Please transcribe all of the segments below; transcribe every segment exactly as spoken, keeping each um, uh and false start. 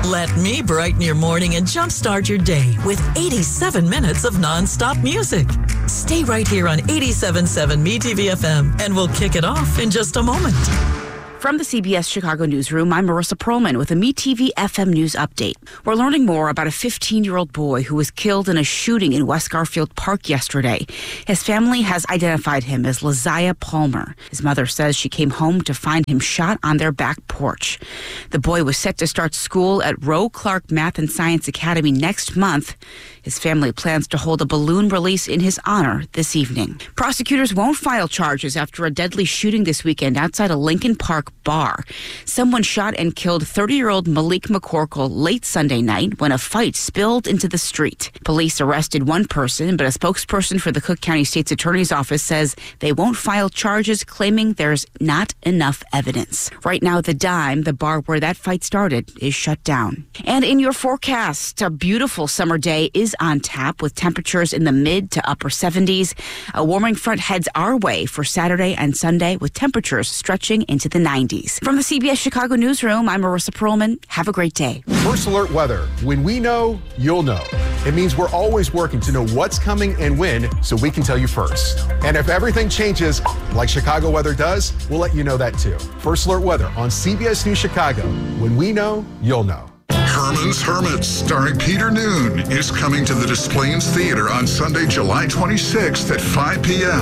Let me brighten your morning and jumpstart your day with eighty-seven minutes of nonstop music. Stay right here on eighty-seven point seven M E T V F M, and we'll kick it off in just a moment. From the C B S Chicago newsroom, I'm Marissa Perlman with a M E T V F M News Update. We're learning more about a fifteen-year-old boy who was killed in a shooting in West Garfield Park yesterday. His family has identified him as Laziah Palmer. His mother says she came home to find him shot on their back porch. The boy was set to start school at Roe Clark Math and Science Academy next month. His family plans to hold a balloon release in his honor this evening. Prosecutors won't file charges after a deadly shooting this weekend outside a Lincoln Park bar. Someone shot and killed thirty-year-old Malik McCorkle late Sunday night when a fight spilled into the street. Police arrested one person, but a spokesperson for the Cook County State's Attorney's Office says they won't file charges, claiming there's not enough evidence. Right now, the Dime, the bar where that fight started, is shut down. And in your forecast, a beautiful summer day is on tap with temperatures in the mid to upper seventies. A warming front heads our way for Saturday and Sunday with temperatures stretching into the nineties. From the C B S Chicago newsroom, I'm Marissa Perlman. Have a great day. First Alert Weather. When we know, you'll know. It means we're always working to know what's coming and when so we can tell you first. And if everything changes like Chicago weather does, we'll let you know that too. First Alert Weather on C B S News Chicago. When we know, you'll know. Herman's Hermits, starring Peter Noon, is coming to the Des Plaines Theater on Sunday, July twenty-sixth at five p.m.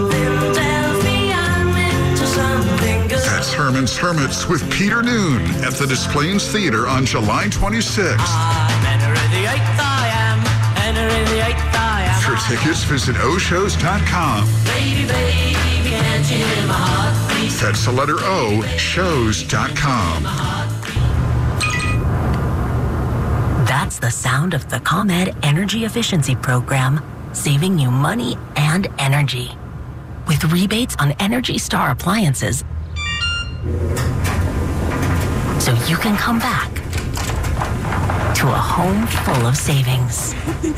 That's Herman's Hermits with Peter Noon at the Des Plaines Theater on July twenty-sixth. For tickets, visit o shows dot com. That's the letter O, shows dot com. That's the sound of the ComEd Energy Efficiency Program, saving you money and energy. With rebates on Energy Star appliances, so you can come back to a home full of savings.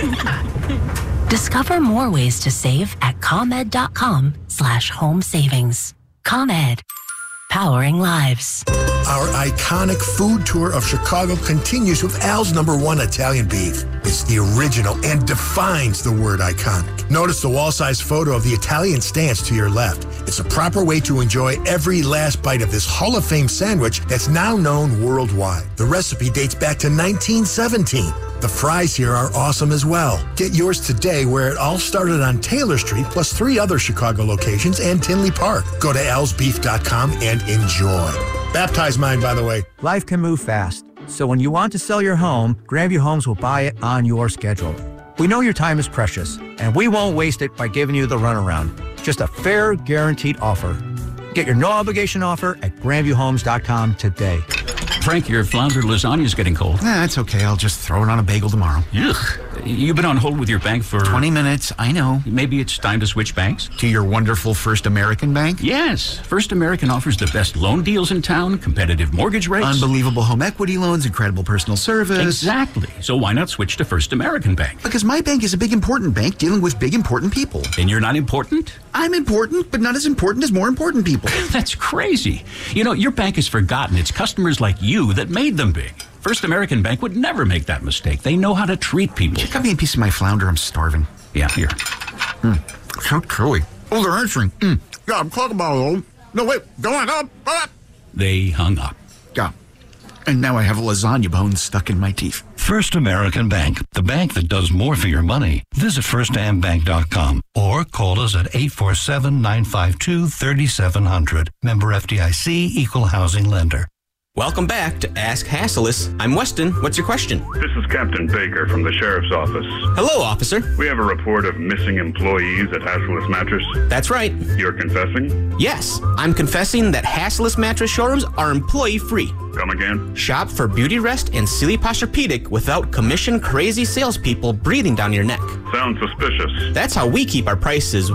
Discover more ways to save at ComEd.com slash home savings. ComEd, powering lives. Our iconic food tour of Chicago continues with Al's number one Italian beef. It's the original and defines the word iconic. Notice the wall-size photo of the Italian stance to your left. It's a proper way to enjoy every last bite of this Hall of Fame sandwich that's now known worldwide. The recipe dates back to nineteen seventeen. The fries here are awesome as well. Get yours today, where it all started on Taylor Street, plus three other Chicago locations and Tinley Park. Go to als beef dot com and enjoy. Baptize mine, by the way. Life can move fast, so when you want to sell your home, Grandview Homes will buy it on your schedule. We know your time is precious, and we won't waste it by giving you the runaround. Just a fair, guaranteed offer. Get your no-obligation offer at grandview homes dot com today. Frank, your flounder lasagna is getting cold. Nah, it's okay. I'll just throw it on a bagel tomorrow. Ugh. You've been on hold with your bank for... twenty minutes, I know. Maybe it's time to switch banks? To your wonderful First American Bank? Yes. First American offers the best loan deals in town, competitive mortgage rates. Unbelievable home equity loans, incredible personal service. Exactly. So why not switch to First American Bank? Because my bank is a big, important bank dealing with big, important people. And you're not important? I'm important, but not as important as more important people. That's crazy. You know, your bank has forgotten it's customers like you that made them big. First American Bank would never make that mistake. They know how to treat people. You got me a piece of my flounder. I'm starving. Yeah, here. Mm, so chewy. Oh, they're answering. Mm. Yeah, I'm talking about it. No, wait. Go on. Up. Up. They hung up. Yeah. And now I have a lasagna bone stuck in my teeth. First American Bank, the bank that does more for your money. Visit first am bank dot com or call us at eight four seven, nine five two, three seven zero zero. Member F D I C, Equal Housing Lender. Welcome back to Ask Hassleus. I'm Weston. What's your question? This is Captain Baker from the Sheriff's Office. Hello, officer. We have a report of missing employees at Hassleus Mattress. That's right. You're confessing? Yes, I'm confessing that Hassleus Mattress showrooms are employee-free. Come again? Shop for Beautyrest and Sealy Posturepedic without commission-crazy salespeople breathing down your neck. Sounds suspicious. That's how we keep our prices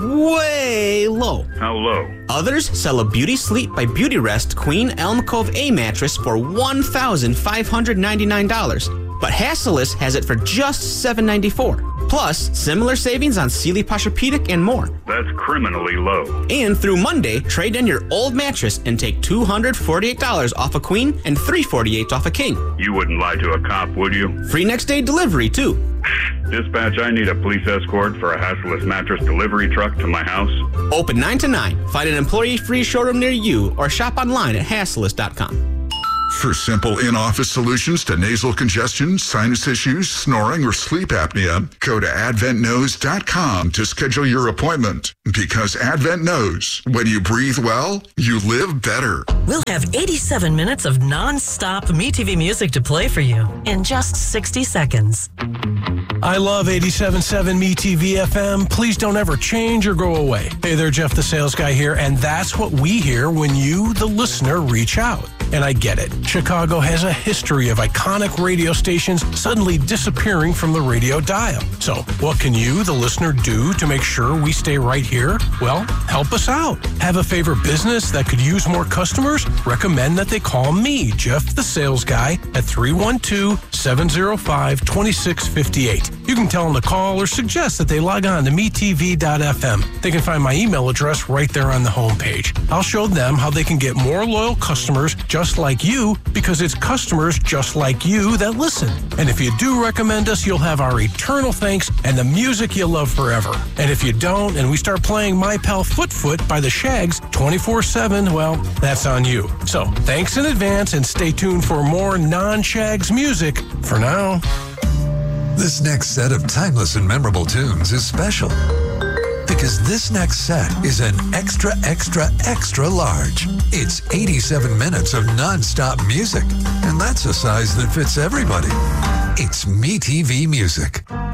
way low. How low? Others sell a Beauty Sleep by Beautyrest Queen Elm Cove A mattress for one thousand five hundred ninety-nine dollars. But Hassleus has it for just seven hundred ninety-four dollars. Plus, similar savings on Sealy Posturepedic and more. That's criminally low. And through Monday, trade in your old mattress and take two hundred forty-eight dollars off a queen and three hundred forty-eight dollars off a king. You wouldn't lie to a cop, would you? Free next day delivery, too. Dispatch, I need a police escort for a Hassless mattress delivery truck to my house. Open nine to nine. Find an employee-free showroom near you or shop online at Hassless dot com. For simple in-office solutions to nasal congestion, sinus issues, snoring, or sleep apnea, go to advent knows dot com to schedule your appointment. Because Advent knows when you breathe well, you live better. We'll have eighty-seven minutes of non-stop MeTV music to play for you in just sixty seconds. I love eighty-seven point seven MeTV F M. Please don't ever change or go away. Hey there, Jeff the Sales Guy here, and that's what we hear when you, the listener, reach out. And I get it. Chicago has a history of iconic radio stations suddenly disappearing from the radio dial. So what can you, the listener, do to make sure we stay right here? Well, help us out. Have a favorite business that could use more customers? Recommend that they call me, Jeff the Sales Guy, at three one two, seven zero five, two six five eight. You can tell them to call or suggest that they log on to me T V dot F M. They can find my email address right there on the homepage. I'll show them how they can get more loyal customers just like you, because it's customers just like you that listen. And if you do recommend us, you'll have our eternal thanks and the music you love forever. And if you don't, and we start playing My Pal Foot Foot by the Shags twenty-four seven, well, that's on you. So thanks in advance and stay tuned for more non-Shags music for now. This next set of timeless and memorable tunes is special because this next set is an extra, extra, extra large. It's eighty-seven minutes of non-stop music, and that's a size that fits everybody. It's MeTV Music.